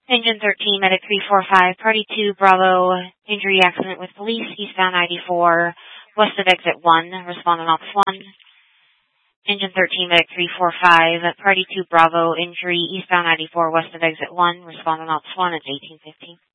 Engine 13, Medic 345, Party 2, Bravo, injury accident with police, eastbound 94, west of exit 1, respond on Ops 1. Engine 13, Medic 345, Party 2, Bravo, injury, eastbound 94, west of exit 1, respond on Ops 1, it's 1815.